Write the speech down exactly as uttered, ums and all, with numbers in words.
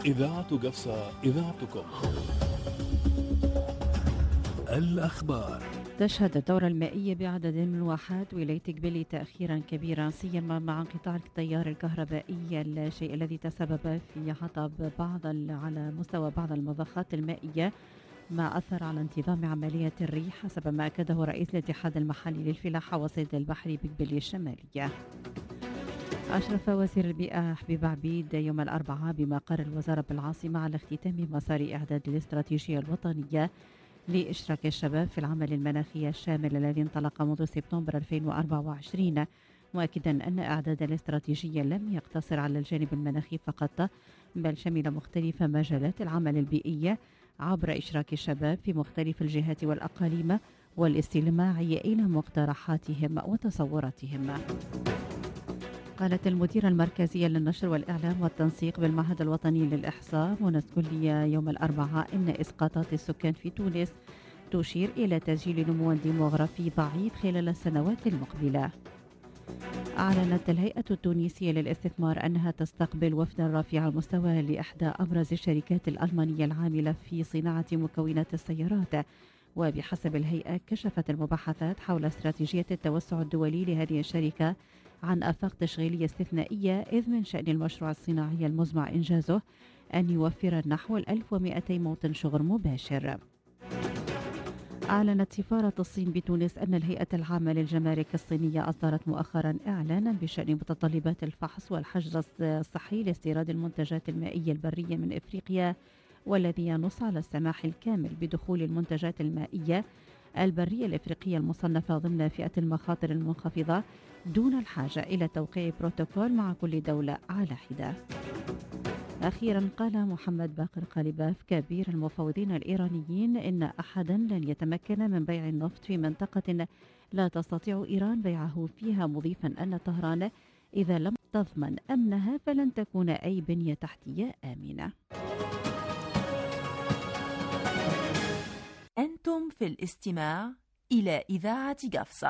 إذاعة قفصة، إذاعتكم. الأخبار. تشهد الدورة المائية بعدد من الواحات ولاية قبلي تأخيرا كبيرا، سيما مع انقطاع التيار الكهربائي، الشيء الذي تسبب في عطب بعض على مستوى بعض المضخات المائية، ما أثر على انتظام عملية الري، حسب ما أكده رئيس الاتحاد المحلي للفلاحة والصيد البحري بقبلي الشمالية. أشرف وزير البيئة حبيب عبيد يوم الأربعاء بمقر الوزارة بالعاصمة على اختتام مسار إعداد الاستراتيجية الوطنية لإشراك الشباب في العمل المناخي الشامل الذي انطلق منذ سبتمبر ألفين وأربعة وعشرين، مؤكدا أن إعداد الاستراتيجية لم يقتصر على الجانب المناخي فقط، بل شمل مختلف مجالات العمل البيئية عبر إشراك الشباب في مختلف الجهات والأقاليم والاستماع إلى مقترحاتهم وتصوراتهم. قالت المديرة المركزية للنشر والإعلام والتنسيق بالمعهد الوطني للإحصاء منى كلية يوم الأربعاء إن إسقاطات السكان في تونس تشير إلى تسجيل نمو ديموغرافي ضعيف خلال السنوات المقبلة. أعلنت الهيئة التونسية للاستثمار أنها تستقبل وفدا رافع المستوى لإحدى أبرز الشركات الألمانية العاملة في صناعة مكونات السيارات، وبحسب الهيئة كشفت المباحثات حول استراتيجية التوسع الدولي لهذه الشركة عن آفاق تشغيلية استثنائية، إذ من شأن المشروع الصناعي المزمع إنجازه أن يوفر نحو ألف ومئتي موطن شغل مباشر. أعلنت سفارة الصين بتونس أن الهيئة العامة للجمارك الصينية أصدرت مؤخرا إعلانا بشأن متطلبات الفحص والحجر الصحي لاستيراد المنتجات المائية البرية من إفريقيا، والذي ينص على السماح الكامل بدخول المنتجات المائية البرية الإفريقية المصنفة ضمن فئة المخاطر المنخفضة دون الحاجة إلى توقيع بروتوكول مع كل دولة على حدة. أخيرا قال محمد باقر قالباف كبير المفوضين الإيرانيين إن أحدا لن يتمكن من بيع النفط في منطقة لا تستطيع إيران بيعه فيها، مضيفا أن طهران إذا لم تضمن أمنها فلن تكون أي بنية تحتية آمنة. أنتم في الاستماع إلى إذاعة قفصة.